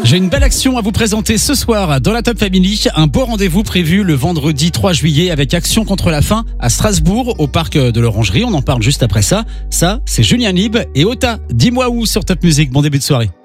J'ai une belle action à vous présenter ce soir dans la Top Family. Un beau rendez-vous prévu le vendredi 3 juillet avec Action contre la faim à Strasbourg au parc de l'Orangerie. On en parle juste après ça. Ça, c'est Julien Lieb et Ota. Dis-moi où sur Top Music. Bon début de soirée.